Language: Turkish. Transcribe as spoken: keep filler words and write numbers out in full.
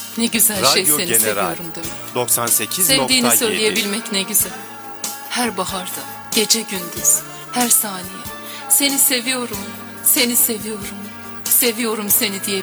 Ne güzel şey Radyo seni General seviyorum demek. doksan sekiz nokta Sevdiğini yedi. söyleyebilmek ne güzel. Her baharda, gece gündüz, her saniye. Seni seviyorum, seni seviyorum, seviyorum seni diye